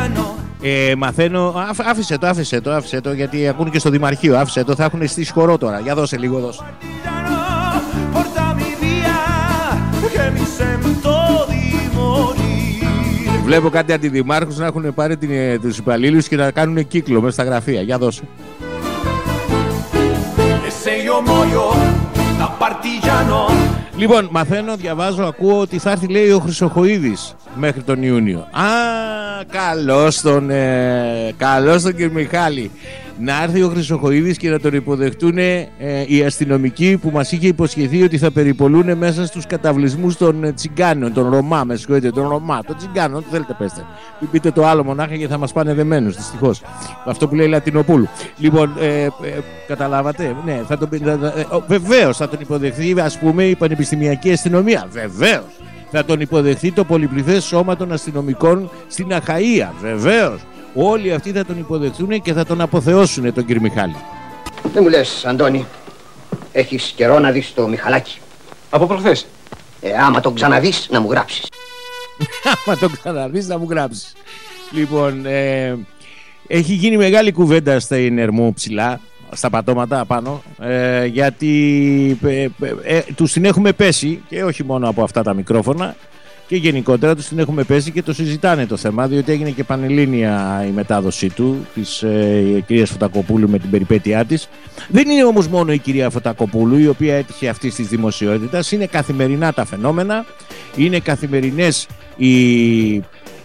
Μαθαίνω. Άφησε το, γιατί ακούνε και στο Δημαρχείο. Άφησε το, θα έχουν στήσει χορό τώρα. Για δώσε λίγο, δώσε. Βλέπω κάτι αντιδημάρχους να έχουν πάρει τους υπαλλήλους και να κάνουν κύκλο μέσα στα γραφεία. Για δώσε. Λοιπόν, μαθαίνω, διαβάζω, ακούω ότι θα έρθει, λέει, ο Χρυσοχοΐδης μέχρι τον Ιούνιο. Καλώς τον κύριο Μιχάλη. Να έρθει ο Χρυσοχοΐδης και να τον υποδεχτούν οι αστυνομικοί που μας είχε υποσχεθεί ότι θα περιπολούν μέσα στους καταβλισμούς των τσιγκάνων, των Ρωμά, με συγχωρείτε, των τσιγκάνων, τι θέλετε πέστε. Μην πείτε το άλλο μονάχα και θα μας πάνε δεμένους, δυστυχώς. Αυτό που λέει Λατινοπούλου. Λοιπόν, καταλάβατε, ναι, βεβαίως θα τον υποδεχθεί, ας πούμε, η πανεπιστημιακή αστυνομία. Βεβαίως. Θα τον υποδεχθεί το πολυπληθές σώμα των αστυνομικών στην Αχαΐα. Βεβαίως. Όλοι αυτοί θα τον υποδεχθούν και θα τον αποθεώσουν τον κύριο Μιχάλη. Δεν μου λες, Αντώνη, έχεις καιρό να δεις το Μιχαλάκι? Από προχθές. Άμα τον ξαναδείς να μου γράψεις. Άμα τον ξαναδείς να μου γράψεις. Λοιπόν, έχει γίνει μεγάλη κουβέντα στην Ερμού ψηλά, στα πατώματα πάνω, γιατί τους την έχουμε πέσει, και όχι μόνο από αυτά τα μικρόφωνα, και γενικότερα τους την έχουμε πέσει και το συζητάνε το θέμα, διότι έγινε και πανελλήνια η μετάδοσή του, της κυρίας Φωτακοπούλου με την περιπέτειά της. Δεν είναι όμως μόνο η κυρία Φωτακοπούλου η οποία έτυχε αυτής της δημοσιότητας, είναι καθημερινά τα φαινόμενα, είναι καθημερινές οι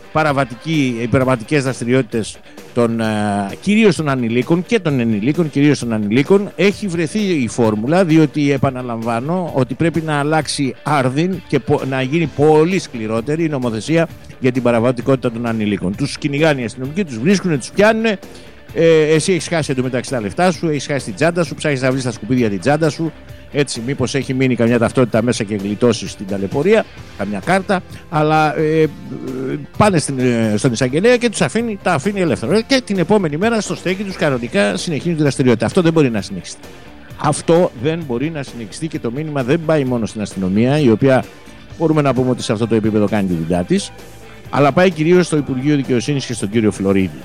παραβατικές δραστηριότητες κυρίως των ανηλίκων και των ενηλίκων, κυρίως των ανηλίκων. Έχει βρεθεί η φόρμουλα, διότι επαναλαμβάνω ότι πρέπει να αλλάξει άρδιν και να γίνει πολύ σκληρότερη η νομοθεσία για την παραβατικότητα των ανηλίκων. Τους κυνηγάνε οι αστυνομικοί, τους βρίσκουν, τους πιάνουν. Εσύ έχεις χάσει εντωμεταξύ τα λεφτά σου, έχεις χάσει την τσάντα σου, ψάχνεις να βρεις στα σκουπίδια την τσάντα σου. Έτσι, μήπως έχει μείνει καμιά ταυτότητα μέσα και γλιτώσει στην ταλαιπωρία, καμιά κάρτα, αλλά πάνε στον εισαγγελέα και τα αφήνει ελεύθερα. Και την επόμενη μέρα στο στέκι τους κανονικά συνεχίζουν τη δραστηριότητα. Αυτό δεν μπορεί να συνεχιστεί. Αυτό δεν μπορεί να συνεχιστεί και το μήνυμα δεν πάει μόνο στην αστυνομία, η οποία μπορούμε να πούμε ότι σε αυτό το επίπεδο κάνει τη δουλειά της, αλλά πάει κυρίως στο Υπουργείο Δικαιοσύνης και στον κύριο Φλωρίδη.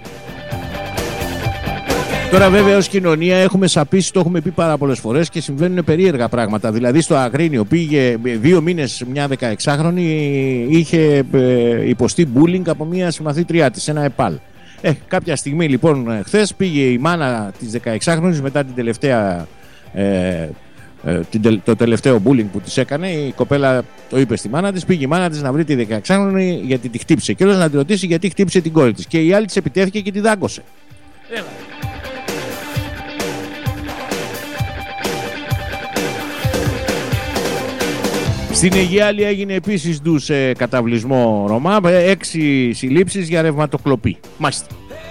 Τώρα βέβαια ως κοινωνία έχουμε σαπίσει, το έχουμε πει πάρα πολλές φορές και συμβαίνουν περίεργα πράγματα. Δηλαδή στο Αγρίνιο πήγε 2 μήνες μια 16χρονη, είχε υποστεί bullying από μια συμμαθήτριά της, ένα ΕΠΑΛ. Κάποια στιγμή λοιπόν χθες πήγε η μάνα της 16χρονης μετά την τελευταία, το τελευταίο bullying που της έκανε. Η κοπέλα το είπε στη μάνα της, πήγε η μάνα της να βρει τη 16χρονη γιατί τη χτύπησε και όλος να τη ρωτήσει γιατί χτύπησε την κόρη της. Και η άλλη της επιτέθηκε και τη δάγκωσε. Στην Αιγιάλη έγινε επίσης ντους σε καταβλισμό Ρωμά, 6 συλλήψεις για ρευματοκλοπή. Μάλιστα.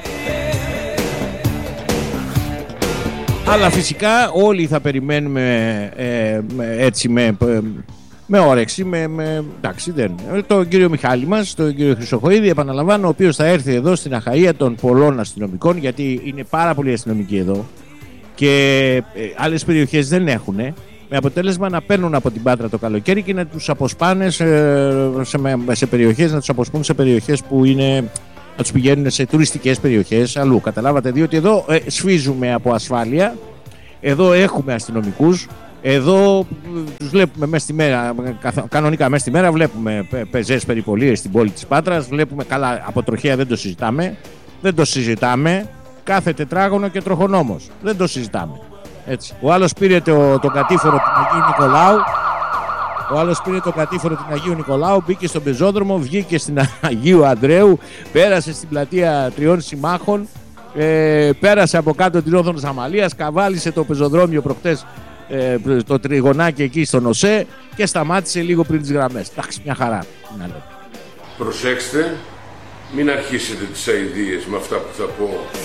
Αλλά φυσικά όλοι θα περιμένουμε έτσι με όρεξη, εντάξει δεν. Τον κύριο Μιχάλη μας, τον κύριο Χρυσοχοΐδη, επαναλαμβάνω, ο οποίος θα έρθει εδώ στην Αχαΐα των πολλών αστυνομικών, γιατί είναι πάρα πολλοί αστυνομικοί εδώ και άλλες περιοχές δεν έχουνε. Με αποτέλεσμα να παίρνουν από την Πάτρα το καλοκαίρι και να τους αποσπάνε σε περιοχές, να τους αποσπούν σε περιοχές που είναι, να τους πηγαίνουν σε τουριστικές περιοχές αλλού. Καταλάβατε, διότι εδώ σφίζουμε από ασφάλεια, εδώ έχουμε αστυνομικούς, εδώ τους βλέπουμε μέσα στη μέρα, κανονικά μέσα στη μέρα βλέπουμε πεζές περιπολίες στην πόλη της Πάτρας, βλέπουμε καλά από τροχέα, δεν το συζητάμε, κάθε τετράγωνο και τροχονόμος, δεν το συζητάμε. Έτσι. Ο άλλος πήρε το κατήφορο του Αγίου Νικολάου. του Αγίου Νικολάου, μπήκε στον πεζόδρομο, βγήκε στην Αγίου Ανδρέου, πέρασε στην πλατεία Τριών Συμμάχων, πέρασε από κάτω την Όθωνο Αμαλίας, καβάλισε το πεζοδρόμιο προχτές, το τριγωνάκι εκεί στον ΟΣΕ και σταμάτησε λίγο πριν τις γραμμές. Εντάξει, μια χαρά. Προσέξτε, μην αρχίσετε τις αηδίες με αυτά που θα πω.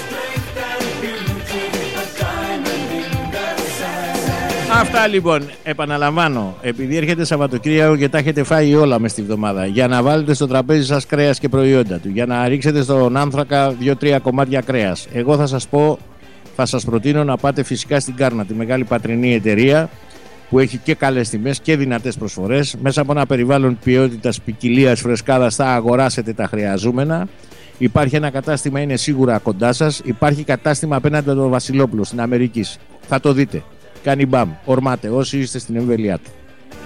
Αυτά λοιπόν, επαναλαμβάνω, επειδή έρχεται Σαββατοκύριακο και τα έχετε φάει όλα μες τη βδομάδα, για να βάλετε στο τραπέζι σας κρέας και προϊόντα του, για να ρίξετε στον άνθρακα 2-3 κομμάτια κρέας, εγώ θα σας προτείνω να πάτε φυσικά στην Κάρνα, τη μεγάλη πατρινή εταιρεία που έχει και καλές τιμές και δυνατές προσφορές. Μέσα από ένα περιβάλλον ποιότητας, ποικιλίας, φρεσκάδας θα αγοράσετε τα χρειαζόμενα. Υπάρχει ένα κατάστημα, είναι σίγουρα κοντά σας. Υπάρχει κατάστημα απέναντι από τον Βασιλόπουλο στην Αμερική. Θα το δείτε. Κάνει μπαμ, ορμάτε όσοι είστε στην εμβέλειά του.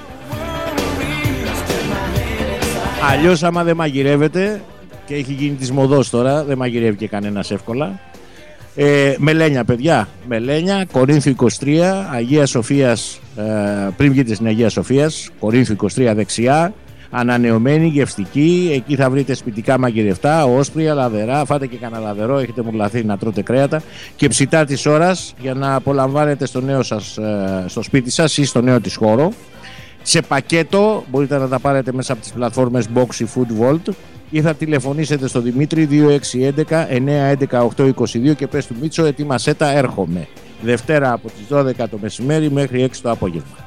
Αλλιώς άμα δεν μαγειρεύετε, και έχει γίνει της μοδός τώρα, δεν μαγειρεύει και κανένας εύκολα. Μελένια, παιδιά, Μελένια, Κορίνθου 23, Αγία Σοφίας, πριν βγείτε στην Αγία Σοφίας, Κορίνθου 23 δεξιά, ανανεωμένη, γευστική. Εκεί θα βρείτε σπιτικά μαγειρευτά, όσπρια, λαδερά. Φάτε και κανένα λαδερό, έχετε μουρλαθεί να τρώτε κρέατα. Και ψητά της ώρας για να απολαμβάνετε στο νέο σας, στο σπίτι σας ή στο νέο της χώρο. Σε πακέτο μπορείτε να τα πάρετε μέσα από τις πλατφόρμες Boxy Food Vault ή θα τηλεφωνήσετε στο Δημήτρη 2611 911 822 και πες του Μίτσο, ετοίμασέ τα, έρχομαι. Δευτέρα από τις 12 το μεσημέρι μέχρι 6 το απόγευμα.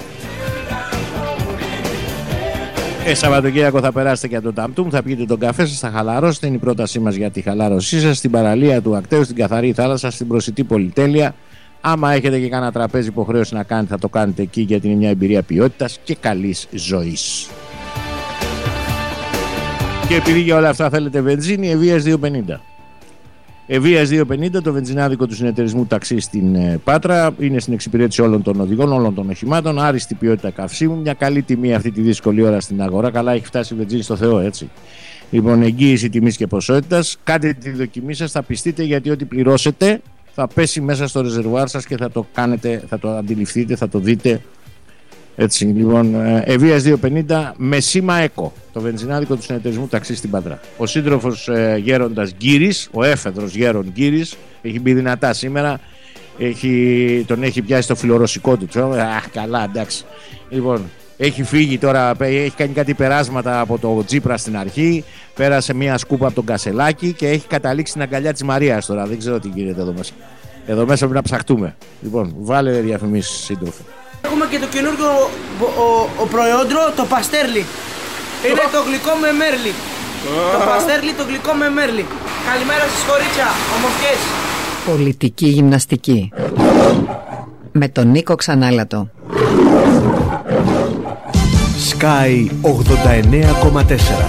Σαββατοκύριακο θα περάσετε και από το Ταμτούμ, θα πιείτε τον καφέ σας, θα χαλαρώσετε. Είναι η πρότασή μας για τη χαλάρωσή σας στην παραλία του Ακταίου, στην καθαρή θάλασσα, στην προσιτή πολυτέλεια. Άμα έχετε και κάνα τραπέζι υποχρέωση να κάνετε, θα το κάνετε εκεί, γιατί είναι μια εμπειρία ποιότητας και καλής ζωής. Και επειδή για όλα αυτά θέλετε βενζίνη, Ευβίας 250. Ευβίας 250, το βενζινάδικο του συνεταιρισμού ταξί στην Πάτρα. Είναι στην εξυπηρέτηση όλων των οδηγών, όλων των οχημάτων. Άριστη ποιότητα καυσίμου, μια καλή τιμή αυτή τη δύσκολη ώρα στην αγορά. Καλά, έχει φτάσει η βενζίνη στο Θεό, έτσι. Λοιπόν, εγγύηση τιμής και ποσότητας. Κάντε τη δοκιμή σας, θα πιστείτε, γιατί ό,τι πληρώσετε θα πέσει μέσα στο ρεζερβουάρ σας και θα το κάνετε, θα το αντιληφθείτε, θα το δείτε. Έτσι, λοιπόν, Ευβίας 250 με σήμα ΕΚΟ, το βενζινάδικο του συνεταιρισμού ταξί στην Πάτρα. Ο σύντροφος γέροντας Γκύρης, ο έφεδρος γέρον Γκύρης, έχει μπει δυνατά σήμερα. Τον έχει πιάσει στο φιλορωσικό του. Καλά, εντάξει. Λοιπόν, έχει φύγει τώρα, έχει κάνει κάτι περάσματα από το Τσίπρα στην αρχή. Πέρασε μια σκούπα από τον Κασελάκη και έχει καταλήξει στην αγκαλιά της Μαρίας τώρα. Δεν ξέρω τι γίνεται εδώ μέσα. Εδώ μέσα πρέπει να ψαχτούμε. Λοιπόν, βάλε διαφημίσεις, σύντροφε. Έχουμε και το καινούργιο προϊόντρο, το παστέρλι. Είναι το γλυκό με μέρλι. Το παστέρλι, το γλυκό με μέρλι. Καλημέρα σας κορίτσια, ομορφιές. Πολιτική γυμναστική με τον Νίκο Ξανάλατο. Sky 89,4.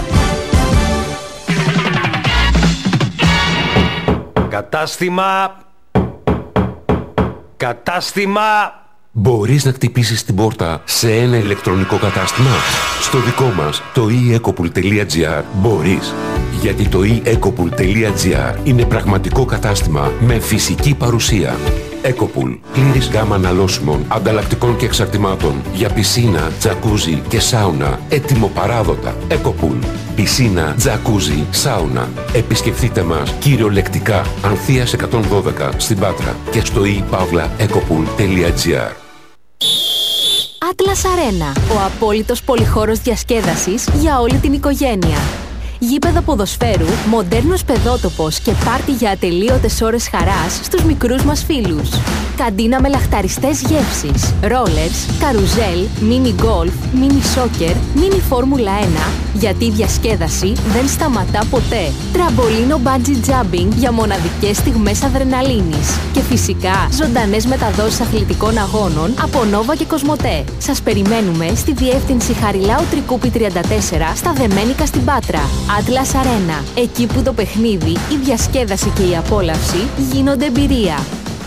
Κατάστημα. Μπορείς να χτυπήσεις την πόρτα σε ένα ηλεκτρονικό κατάστημα? Στο δικό μας, το eEcopool.gr, μπορείς. Γιατί το eEcopool.gr είναι πραγματικό κατάστημα με φυσική παρουσία. Ecopool, πλήρης γάμα αναλώσιμων, ανταλλακτικών και εξαρτημάτων για πισίνα, τζακούζι και σάουνα, έτοιμο παράδοτα. Ecopool, πισίνα, τζακούζι, σάουνα. Επισκεφτείτε μας κυριολεκτικά, Ανθείας 112 στην Πάτρα και στο ePavlaEcopool.gr. Atlas Arena, ο απόλυτος πολυχώρος διασκέδασης για όλη την οικογένεια. Γήπεδο ποδοσφαίρου, μοντέρνος παιδότοπος και πάρτι για ατελείωτες ώρες χαράς στους μικρούς μας φίλους. Καντίνα με λαχταριστές γεύσεις, ρόλερς, καρουζέλ, μίνι γκολφ, μίνι σόκερ, μίνι φόρμουλα 1, γιατί η διασκέδαση δεν σταματά ποτέ. Τραμπολίνο bungee jumping για μοναδικές στιγμές αδρεναλίνης. Και φυσικά ζωντανές μεταδόσεις αθλητικών αγώνων από Νόβα και Κοσμοτέ. Σας περιμένουμε στη διεύθυνση Χαριλάου Τρικούπη 34 στα Δεμένικα στην Πάτρα. Atlas Arena, εκεί που το παιχνίδι, η διασκέδαση και η απόλαυση γίνονται εμπειρία.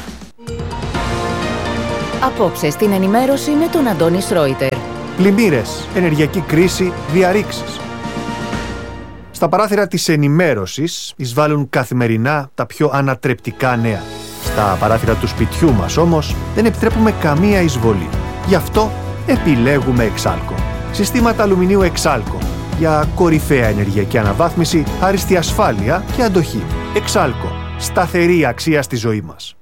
Απόψε στην ενημέρωση με τον Αντώνη Σρόιτερ. Πλημμύρες, ενεργειακή κρίση, διαρρήξεις. Στα παράθυρα της ενημέρωσης εισβάλλουν καθημερινά τα πιο ανατρεπτικά νέα. Στα παράθυρα του σπιτιού μας όμως δεν επιτρέπουμε καμία εισβολή. Γι' αυτό επιλέγουμε Εξάλκο. Συστήματα αλουμινίου Εξάλκο για κορυφαία ενεργειακή αναβάθμιση, άριστη ασφάλεια και αντοχή. Εξάλκο. Σταθερή αξία στη ζωή μας.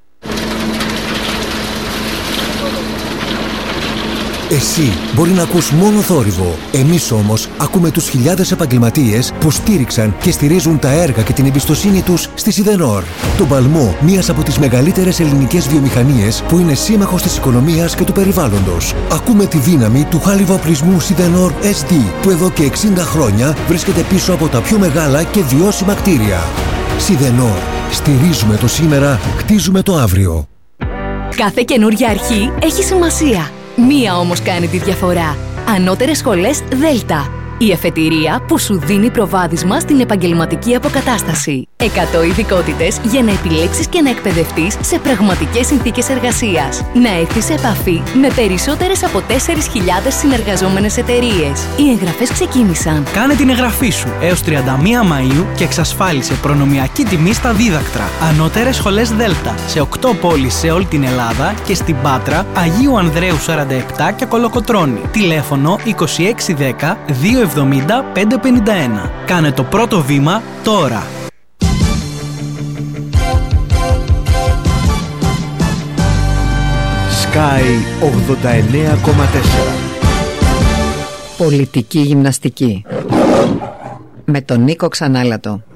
Εσύ μπορεί να ακούς μόνο θόρυβο. Εμείς όμως ακούμε τους χιλιάδες επαγγελματίες που στήριξαν και στηρίζουν τα έργα και την εμπιστοσύνη τους στη Σιδενόρ. Τον παλμό μιας από τις μεγαλύτερες ελληνικές βιομηχανίες που είναι σύμμαχος της οικονομίας και του περιβάλλοντος. Ακούμε τη δύναμη του χάλιβα-οπλισμού Σιδενόρ SD που εδώ και 60 χρόνια βρίσκεται πίσω από τα πιο μεγάλα και βιώσιμα κτίρια. Σιδενόρ. Στηρίζουμε το σήμερα, χτίζουμε το αύριο. Κάθε καινούργια αρχή έχει σημασία. Μία όμως κάνει τη διαφορά. Ανώτερες σχολές Δέλτα. Η εφετηρία που σου δίνει προβάδισμα στην επαγγελματική αποκατάσταση. 100 ειδικότητες για να επιλέξεις και να εκπαιδευτείς σε πραγματικές συνθήκες εργασίας. Να έρθεις σε επαφή με περισσότερες από 4.000 συνεργαζόμενες εταιρείες. Οι εγγραφές ξεκίνησαν. Κάνε την εγγραφή σου έως 31 Μαΐου και εξασφάλισε προνομιακή τιμή στα δίδακτρα. Ανώτερες σχολές Δέλτα σε 8 πόλεις σε όλη την Ελλάδα και στην Πάτρα, Αγίου Ανδρέου 47 και Κολοκοτρώνη. Τηλέφωνο 2610 270 551. Κάνε το πρώτο βήμα τώρα. Sky 89,4. Πολιτική γυμναστική. Με τον Νίκο Ξανάλατο.